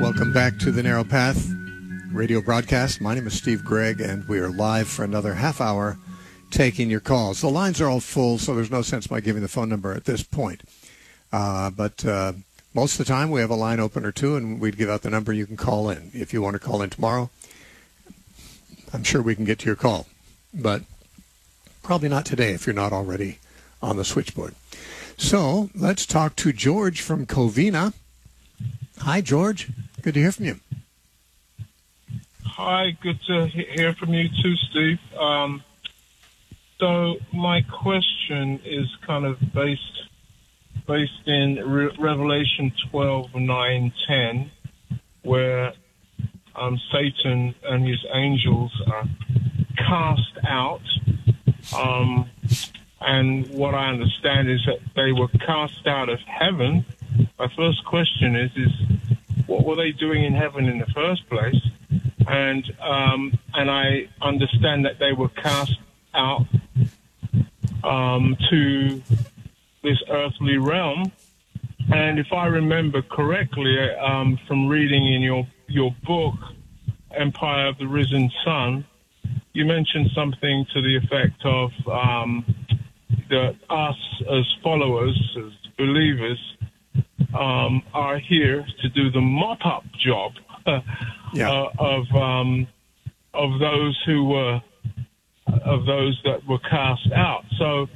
Welcome back to the Narrow Path radio broadcast. My name is Steve Gregg, and we are live for another half hour taking your calls. The lines are all full, so there's no sense my giving the phone number at this point. But most of the time we have a line open or two, and we'd give out the number you can call in. If you want to call in tomorrow, I'm sure we can get to your call. But probably not today if you're not already on the switchboard. So let's talk to George from Covina. Hi, George. Good to hear from you. Hi, good to hear from you too, Steve. So my question is kind of based in Revelation 12:9-10, where Satan and his angels are cast out. And what I understand is that they were cast out of heaven. My first question is what were they doing in heaven in the first place? And I understand that they were cast out to this earthly realm. And if I remember correctly, from reading in your book, Empire of the Risen Sun, you mentioned something to the effect of that us as followers, as believers, are here to do the mop-up job of those that were cast out. So,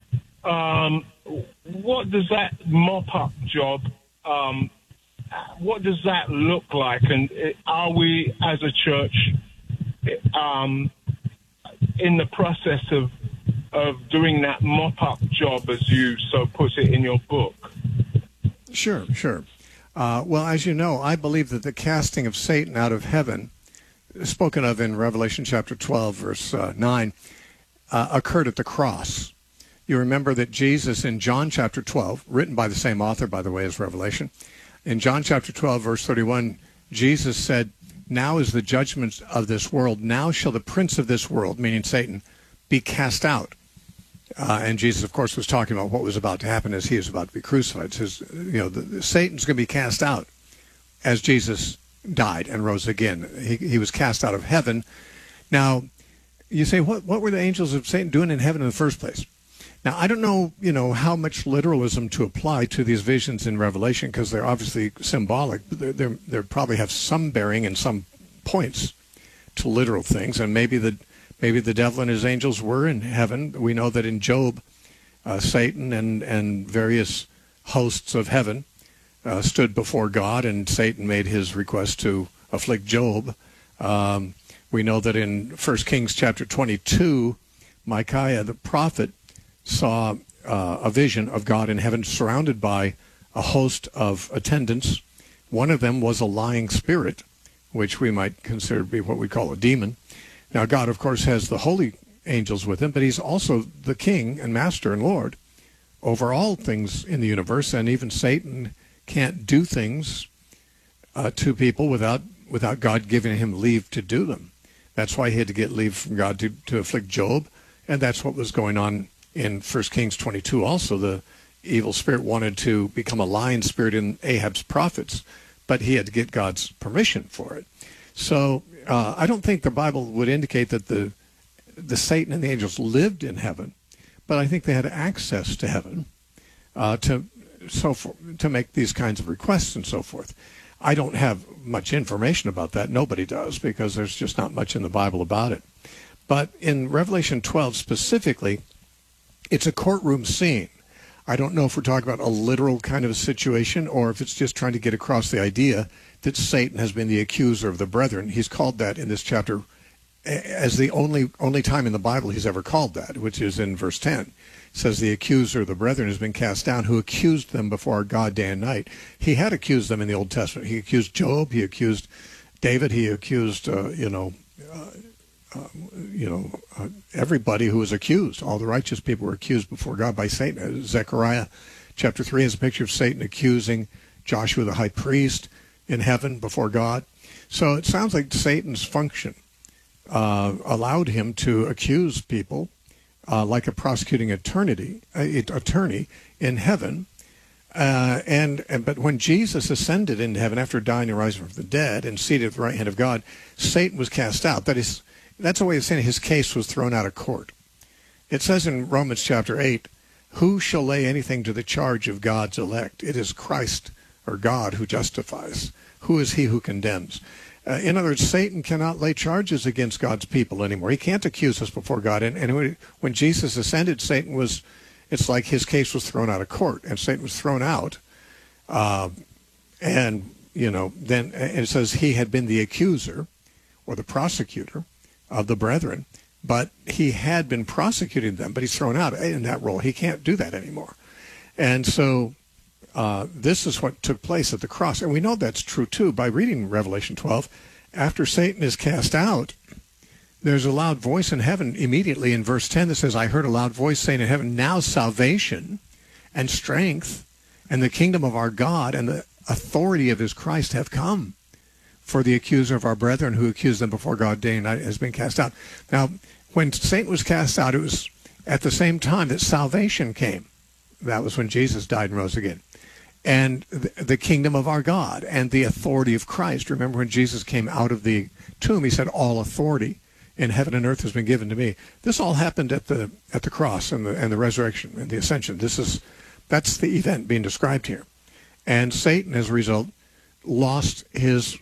what does that mop-up job? What does that look like? And are we, as a church, in the process of doing that mop-up job, as you so put it in your book? Sure. Well, as you know, I believe that the casting of Satan out of heaven, spoken of in Revelation chapter 12, verse 9, occurred at the cross. You remember that Jesus in John chapter 12, written by the same author, by the way, as Revelation, in John chapter 12, verse 31, Jesus said, "Now is the judgment of this world. Now shall the prince of this world," meaning Satan, "be cast out." And Jesus, of course, was talking about what was about to happen as he was about to be crucified. Says, Satan's going to be cast out as Jesus died and rose again. He was cast out of heaven. Now, you say, what were the angels of Satan doing in heaven in the first place? Now, I don't know, how much literalism to apply to these visions in Revelation, because they're obviously symbolic. They probably have some bearing in some points to literal things, and maybe the devil and his angels were in heaven. We know that in Job, Satan and various hosts of heaven stood before God, and Satan made his request to afflict Job. We know that in 1 Kings chapter 22, Micaiah the prophet saw a vision of God in heaven surrounded by a host of attendants. One of them was a lying spirit, which we might consider to be what we call a demon. Now, God, of course, has the holy angels with him, but he's also the king and master and Lord over all things in the universe, and even Satan can't do things to people without God giving him leave to do them. That's why he had to get leave from God to afflict Job, and that's what was going on in 1 Kings 22 also. The evil spirit wanted to become a lying spirit in Ahab's prophets, but he had to get God's permission for it. So I don't think the Bible would indicate that the Satan and the angels lived in heaven, but I think they had access to heaven to make these kinds of requests and so forth. I don't have much information about that. Nobody does, because there's just not much in the Bible about it. But in Revelation 12 specifically, it's a courtroom scene. I don't know if we're talking about a literal kind of a situation or if it's just trying to get across the idea that Satan has been the accuser of the brethren. He's called that in this chapter as the only time in the Bible he's ever called that, which is in verse 10. It says the accuser of the brethren has been cast down, who accused them before God day and night. He had accused them in the Old Testament. He accused Job. He accused David. He accused, everybody who was accused. All the righteous people were accused before God by Satan. Zechariah chapter 3 has a picture of Satan accusing Joshua the high priest in heaven before God. So it sounds like Satan's function allowed him to accuse people like a prosecuting attorney in heaven But when Jesus ascended into heaven after dying and rising from the dead and seated at the right hand of God, Satan was cast out. That's a way of saying his case was thrown out of court. It says in Romans chapter 8, who shall lay anything to the charge of God's elect? It is Christ or God who justifies. Who is he who condemns? In other words, Satan cannot lay charges against God's people anymore. He can't accuse us before God. And when Jesus ascended, it's like his case was thrown out of court, and Satan was thrown out. Then it says he had been the accuser or the prosecutor of the brethren, but he had been prosecuting them, but he's thrown out in that role. He can't do that anymore. And so this is what took place at the cross. And we know that's true, too, by reading Revelation 12. After Satan is cast out, there's a loud voice in heaven immediately in verse 10 that says, I heard a loud voice saying in heaven, now salvation and strength and the kingdom of our God and the authority of his Christ have come. For the accuser of our brethren who accused them before God day and night has been cast out. Now, when Satan was cast out, it was at the same time that salvation came. That was when Jesus died and rose again. And the kingdom of our God and the authority of Christ. Remember when Jesus came out of the tomb, he said, all authority in heaven and earth has been given to me. This all happened at the cross and the resurrection and the ascension. That's the event being described here. And Satan, as a result, lost his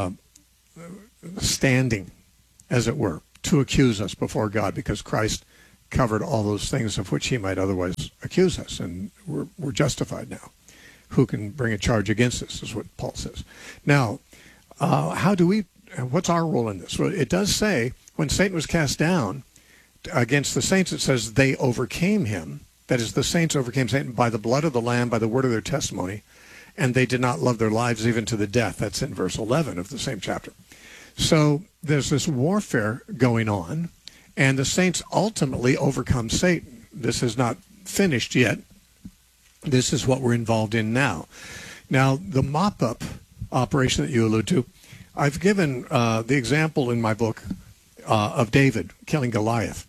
standing, as it were, to accuse us before God, because Christ covered all those things of which he might otherwise accuse us, and we're justified now. Who can bring a charge against us, is what Paul says. Now, what's our role in this? Well, it does say, when Satan was cast down against the saints, it says they overcame him. That is, the saints overcame Satan by the blood of the Lamb, by the word of their testimony, and they did not love their lives even to the death. That's in verse 11 of the same chapter. So there's this warfare going on, and the saints ultimately overcome Satan. This is not finished yet. This is what we're involved in now. Now, the mop-up operation that you allude to, I've given the example in my book of David killing Goliath.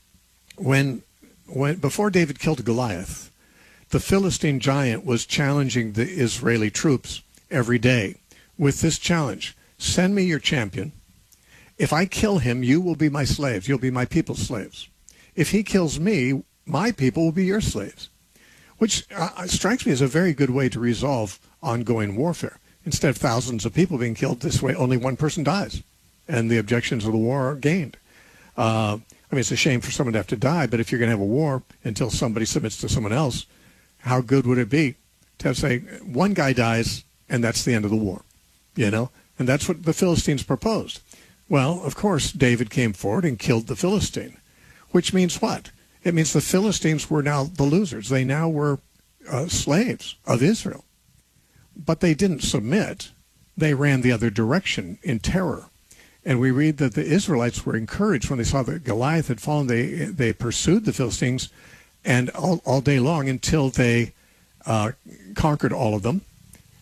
Before David killed Goliath, the Philistine giant was challenging the Israeli troops every day with this challenge: send me your champion. If I kill him, you will be my slaves. You'll be my people's slaves. If he kills me, my people will be your slaves. Which strikes me as a very good way to resolve ongoing warfare. Instead of thousands of people being killed this way, only one person dies, and the objections of the war are gained. It's a shame for someone to have to die, but if you're going to have a war until somebody submits to someone else, how good would it be to say one guy dies and that's the end of the war, And that's what the Philistines proposed. Well, of course, David came forward and killed the Philistine, which means what? It means the Philistines were now the losers. They now were slaves of Israel. But they didn't submit. They ran the other direction in terror. And we read that the Israelites were encouraged when they saw that Goliath had fallen. They pursued the Philistines and all day long until they conquered all of them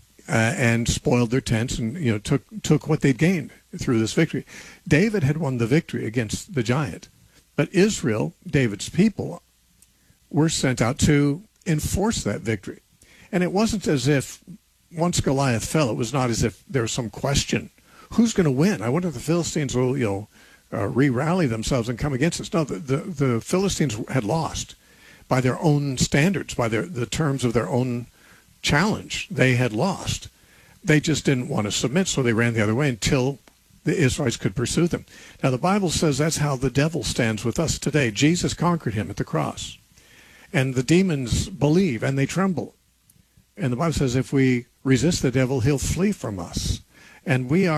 and spoiled their tents and took what they'd gained through this victory. David had won the victory against the giant. But Israel, David's people, were sent out to enforce that victory. And it wasn't as if once Goliath fell, it was not as if there was some question. Who's going to win? I wonder if the Philistines will, re-rally themselves and come against us. No, the Philistines had lost by their own standards, by the terms of their own challenge. They had lost. They just didn't want to submit, so they ran the other way until the Israelites could pursue them. Now, the Bible says that's how the devil stands with us today. Jesus conquered him at the cross. And the demons believe and they tremble. And the Bible says if we resist the devil, he'll flee from us. And we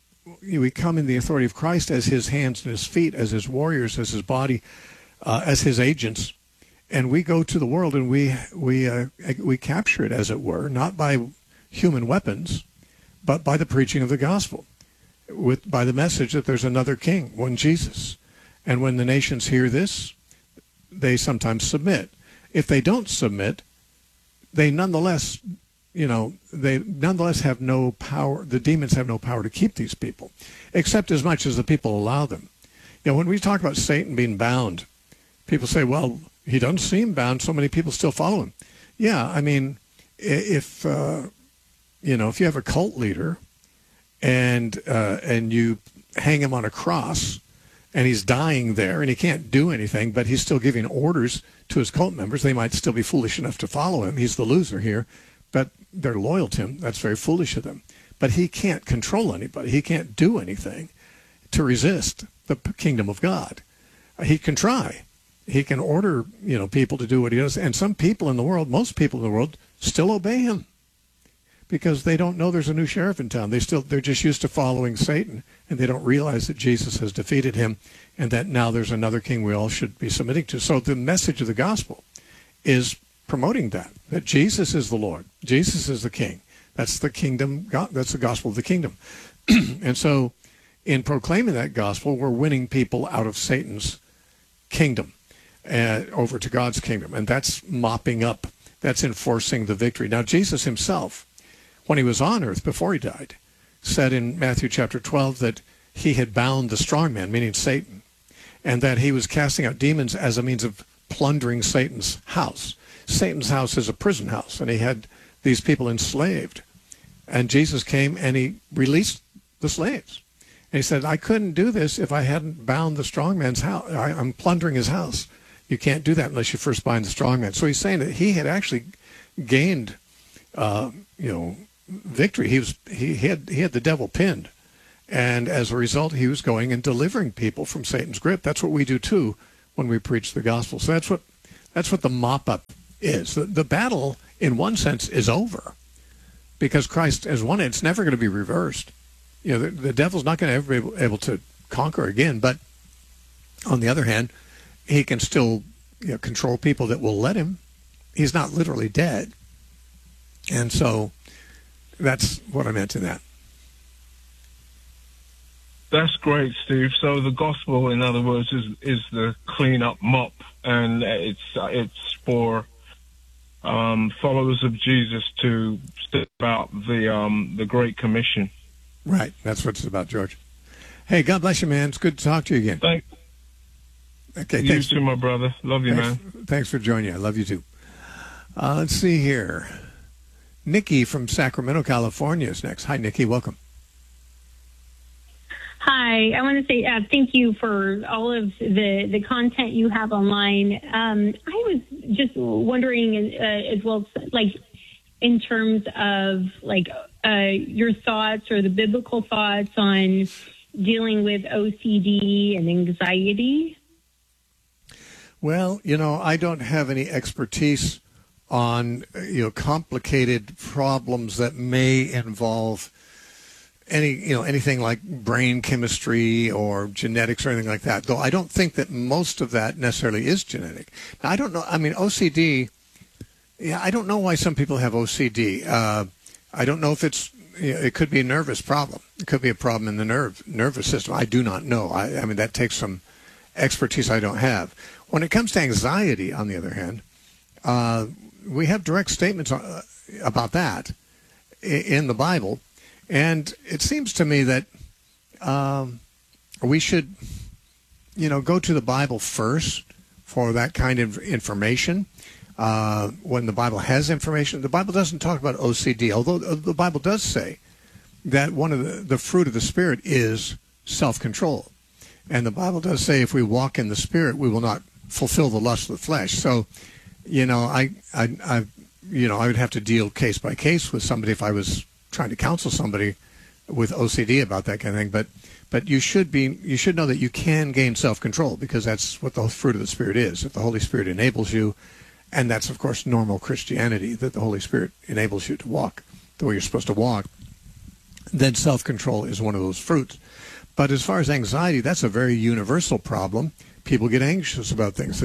come in the authority of Christ as his hands and his feet, as his warriors, as his body, as his agents. And we go to the world and we capture it, as it were, not by human weapons, but by the preaching of the gospel. By the message that there's another king, one Jesus. And when the nations hear this, they sometimes submit. If they don't submit, they nonetheless have no power. The demons have no power to keep these people, except as much as the people allow them. When we talk about Satan being bound, people say, well, he doesn't seem bound. So many people still follow him. Yeah, if if you have a cult leader and you hang him on a cross and he's dying there and he can't do anything, but he's still giving orders to his cult members, they might still be foolish enough to follow him. He's the loser here, but they're loyal to him. That's very foolish of them. But he can't control anybody. He can't do anything to resist the kingdom of God. He can try. He can order, people to do what he does. And some people in the world, most people in the world, still obey him because they don't know there's a new sheriff in town. They're just used to following Satan, and they don't realize that Jesus has defeated him and that now there's another king we all should be submitting to. So the message of the gospel is promoting that Jesus is the Lord. Jesus is the king. That's the kingdom. That's the gospel of the kingdom. And so in proclaiming that gospel, we're winning people out of Satan's kingdom over to God's kingdom. And that's mopping up. That's enforcing the victory. Now, Jesus himself, when he was on earth before he died, said in Matthew chapter 12 that he had bound the strong man, meaning Satan, and that he was casting out demons as a means of plundering Satan's house. Satan's house is a prison house, and he had these people enslaved. And Jesus came and he released the slaves. And he said, I couldn't do this if I hadn't bound the strong man's house. I'm plundering his house. You can't do that unless you first bind the strong man. So he's saying that he had actually gained, victory. He had the devil pinned. And as a result, he was going and delivering people from Satan's grip. That's what we do too when we preach the gospel. So that's what the mop-up is. The battle, in one sense, is over because Christ has won it. It's never going to be reversed. The devil's not going to ever be able to conquer again. But on the other hand, he can still control people that will let him. He's not literally dead. And so that's what I meant in that. That's great, Steve. So the gospel, in other words, is the clean-up mop, and it's for followers of Jesus to step out the Great Commission. Right. That's what it's about, George. Hey, God bless you, man. It's good to talk to you again. Thanks. Okay. You too, my brother. Love you, man. Thanks for joining you. I love you too. Let's see here. Nikki from Sacramento, California is next. Hi, Nikki. Welcome. Hi, I want to say thank you for all of the content you have online. I was just wondering as well, like in terms of your thoughts or the biblical thoughts on dealing with OCD and anxiety. Well, I don't have any expertise on complicated problems that may involve anything like brain chemistry or genetics or anything like that, though I don't think that most of that necessarily is genetic. Now, I don't know. I mean, OCD, I don't know why some people have OCD. I don't know if it could be a nervous problem. It could be a problem in the nervous system. I do not know. I mean, that takes some expertise I don't have. When it comes to anxiety, on the other hand, we have direct statements about that in the Bible. And it seems to me that we should, go to the Bible first for that kind of information. When the Bible has information, the Bible doesn't talk about OCD, although the Bible does say that one of the fruit of the Spirit is self-control. And the Bible does say if we walk in the Spirit, we will not fulfill the lust of the flesh. So, I would have to deal case by case with somebody if I was trying to counsel somebody with OCD about that kind of thing, but you should know that you can gain self-control because that's what the fruit of the Spirit is. If the Holy Spirit enables you, and that's of course normal Christianity, that the Holy Spirit enables you to walk the way you're supposed to walk, then self-control is one of those fruits. But as far as anxiety, that's a very universal problem. People get anxious about things.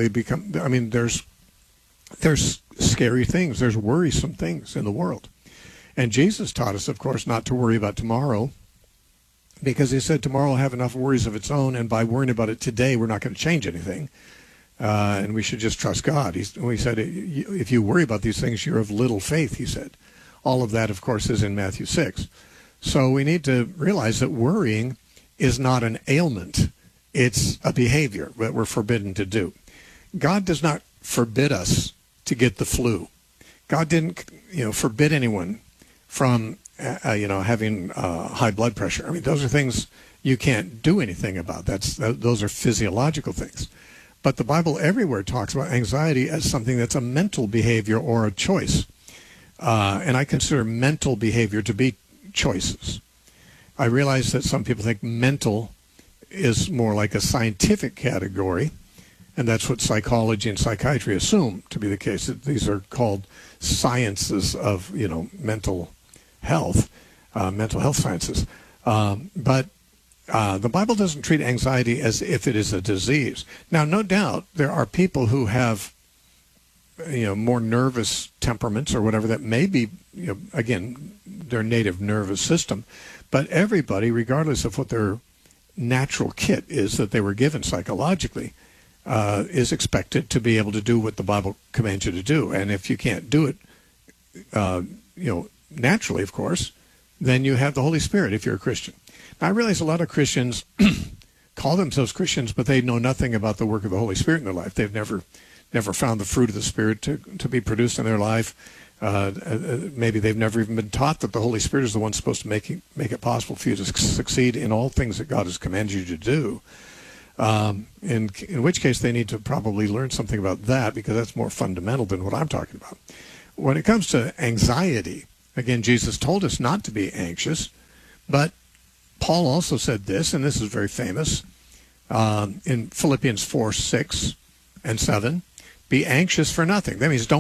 There's scary things, there's worrisome things in the world. And Jesus taught us, of course, not to worry about tomorrow because he said tomorrow will have enough worries of its own, and by worrying about it today, we're not going to change anything. And we should just trust God. He said, if you worry about these things, you're of little faith, he said. All of that, of course, is in Matthew 6. So we need to realize that worrying is not an ailment. It's a behavior that we're forbidden to do. God does not forbid us to get the flu. God didn't, forbid anyone from, having high blood pressure. I mean, those are things you can't do anything about. Those are physiological things. But the Bible everywhere talks about anxiety as something that's a mental behavior or a choice. And I consider mental behavior to be choices. I realize that some people think mental is more like a scientific category, and that's what psychology and psychiatry assume to be the case. These are called sciences of, mental health sciences. But the Bible doesn't treat anxiety as if it is a disease. Now, no doubt there are people who have, more nervous temperaments or whatever that may be, again, their native nervous system. But everybody, regardless of what their natural kit is that they were given psychologically, is expected to be able to do what the Bible commands you to do. And if you can't do it, naturally, of course, then you have the Holy Spirit if you're a Christian. Now, I realize a lot of Christians call themselves Christians, but they know nothing about the work of the Holy Spirit in their life. They've never found the fruit of the Spirit to be produced in their life. Maybe they've never even been taught that the Holy Spirit is the one supposed to make it possible for you to succeed in all things that God has commanded you to do. In which case they need to probably learn something about that, because that's more fundamental than what I'm talking about. When it comes to anxiety, again, Jesus told us not to be anxious, but Paul also said this, and this is very famous, in Philippians 4:6 and 7, be anxious for nothing. That means don't